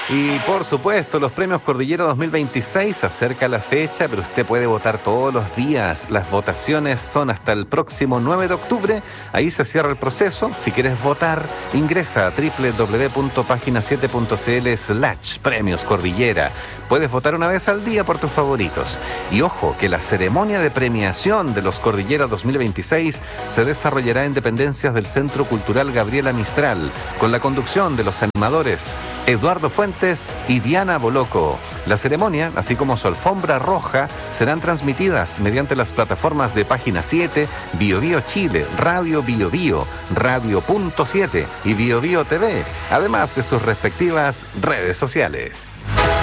Y por supuesto, los premios Cordillera 2026 se acerca la fecha, pero usted puede votar todos los días. Las votaciones son hasta el próximo 9 de octubre. Ahí se cierra el proceso. Si quieres votar, ingresa a www.pagina7.cl/premios Cordillera. Puedes votar una vez al día por tus favoritos. Y ojo, que la ceremonia de premiación de los Cordillera 2026 se desarrollará en dependencias del Centro Cultural Gabriela Mistral, con la conducción de los animadores Eduardo Fuentes y Diana Boloco. La ceremonia, así como su alfombra roja, serán transmitidas mediante las plataformas de Página 7, Bio Bio Chile, Radio Bio Bio, Radio.7 y Bio Bio TV, además de sus respectivas redes sociales.